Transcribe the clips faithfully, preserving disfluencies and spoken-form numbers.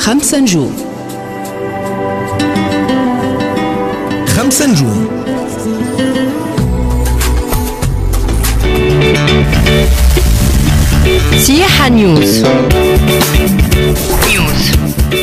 خمسة نجوم. خمسة نجوم. سياحة نيوز. نيوز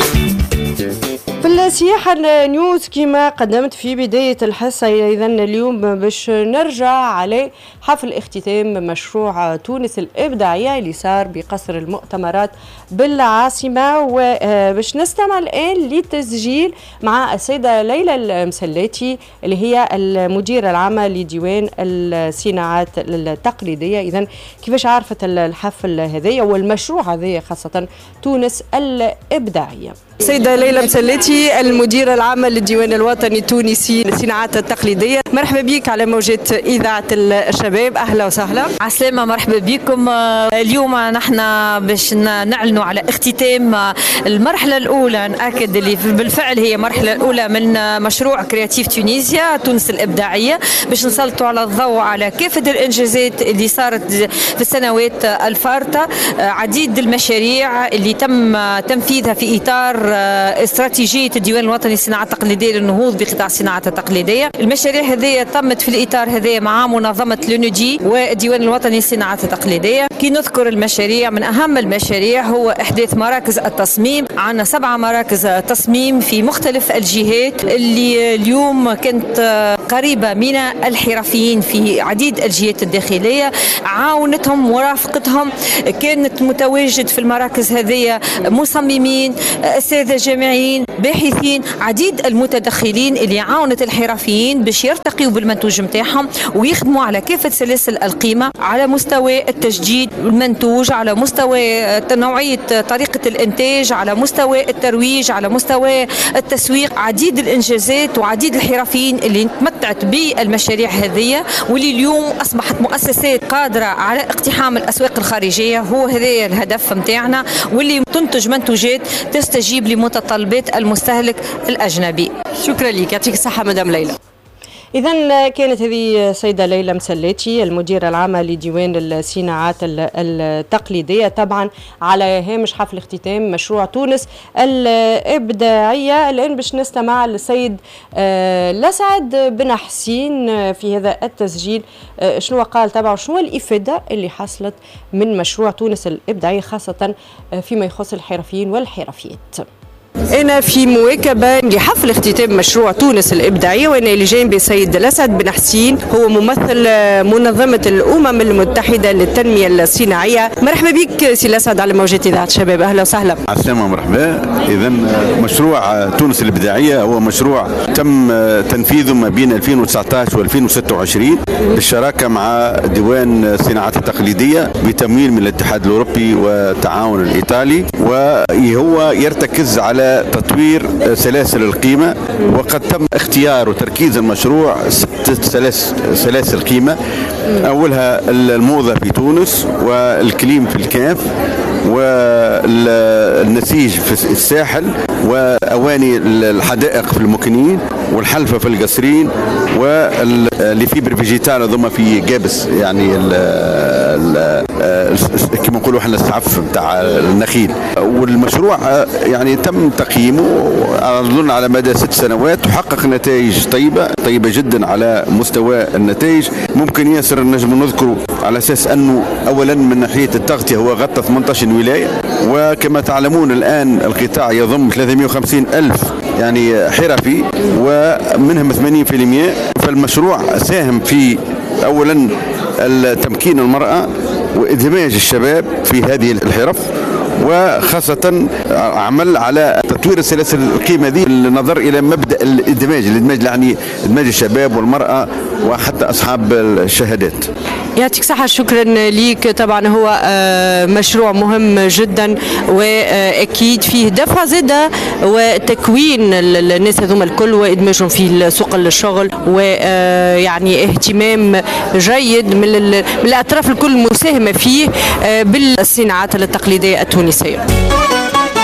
في السياحة نيوز كما قدمت في بداية الحصة. إذا اليوم باش نرجع على حفل اختتام مشروع تونس الإبداعية اللي صار بقصر المؤتمرات بالعاصمة، وباش نستمع الآن للتسجيل مع السيدة ليلى المسلاتي اللي هي المديرة العامة لديوان الصناعات التقليدية. إذا كيفاش عرفت الحفل هذايا والمشروع هذايا خاصة تونس الإبداعية؟ سيدة ليلى مسلاتي المديرة العامة للديوان الوطني التونسي للصناعات التقليدية، مرحبا بك على موجة إذاعة الشباب، أهلا وسهلا. عسلامة، مرحبا بكم. اليوم نحن باش نعلنوا على اختتام المرحلة الأولى، نأكد اللي بالفعل هي المرحلة الأولى من مشروع كرياتيف تونيزيا تونس الإبداعية، باش نسلطوا على الضوء على كافة الإنجازات اللي صارت في السنوات الفارطة، عديد المشاريع اللي تم تنفيذها في إطار استراتيجية الديوان الوطني للصناعات التقليدية للنهوض بقطاع الصناعات التقليدية. المشاريع هذه تمت في الإطار هذا مع منظمة لونودي والديوان الوطني للصناعات التقليدية. كي نذكر المشاريع، من أهم المشاريع هو إحداث مراكز التصميم. عندنا سبعة مراكز تصميم في مختلف الجهات اللي اليوم كانت قريبة من الحرفيين في عديد الجهات الداخلية، عاونتهم ورافقتهم. كانت متواجد في المراكز هذه مصممين، أساتذة جامعيين، باحثين، عديد المتدخلين اللي عاونت الحرفيين باش يرتقيوا بالمنتوج متاعهم ويخدموا على كافة سلاسل القيمة، على مستوى التجديد المنتوج، على مستوى نوعية طريقة الإنتاج، على مستوى الترويج، على مستوى التسويق. عديد الإنجازات وعديد الحرفيين اللي تمتعت بالمشاريع هذه، واللي اليوم أصبحت مؤسسات قادرة على اقتحام الأسواق الخارجية. هو هذا الهدف متاعنا، واللي تنتج منتوجات تستجيب لمتطلبات المستهلك الأجنبي. شكرا لك، يعطيك الصحة مدام ليلى. إذا كانت هذه السيدة ليلى مسلاتي المديرة العامة لديوان الصناعات التقليدية، طبعا على هامش حفل اختتام مشروع تونس الإبداعية. الآن باش نستمع للسيد لسعد بن حسين في هذا التسجيل، شنو قال تبعه وشنو الإفادة اللي حصلت من مشروع تونس الإبداعية خاصة فيما يخص الحرفيين والحرفيات. أنا في مواكبة لحفل اختتام مشروع تونس الإبداعية، وأنا اللي جاي بسيد لسعد بن حسين، هو ممثل منظمة الأمم المتحدة للتنمية الصناعية. مرحبا بك سي لسعد على موجة إذاعة الشباب، أهلا وسهلا. عسلامة، مرحبا. إذا مشروع تونس الإبداعية هو مشروع تم تنفيذه ما بين ألفين وتسعة عشر وألفين وستة وعشرين بالشراكة مع ديوان الصناعات التقليدية بتمويل من الاتحاد الأوروبي والتعاون الإيطالي، وهو يرتكز على تطوير سلاسل القيمة. وقد تم اختيار وتركيز المشروع ست سلاسل قيمة، أولها الموضة في تونس، والكليم في الكاف، والنسيج في الساحل، وأواني الحدائق في المكنين، والحلفة في القصرين، واللي فيبر فيجيتال ضم في جابس، يعني كما نقولوا احنا السعف بتاع النخيل. والمشروع يعني تم تقييمه اظن على مدى ست سنوات وحقق نتائج طيبه طيبه جدا على مستوى النتائج. ممكن ياسر نجم نذكره على اساس انه اولا من ناحيه التغطيه هو غطى ثمانية عشر ولايه، وكما تعلمون الان القطاع يضم ثلاثمئة وخمسين ألف يعني حرفي ومنهم ثمانين بالمئة. فالمشروع ساهم في اولا تمكين المرأة وإدماج الشباب في هذه الحرف، وخاصة عمل على تطوير السلاسل القيمة دي بالنظر إلى مبدأ الإدماج الإدماج يعني إدماج الشباب والمرأة وحتى أصحاب الشهادات. يعطيك صحة، شكرا ليك. طبعا هو مشروع مهم جدا، وأكيد فيه دفع زادة وتكوين الناس هذوما الكل وإدماجهم في سوق الشغل، ويعني اهتمام جيد من الأطراف الكل مساهمة فيه بالصناعات التقليدية التونسية.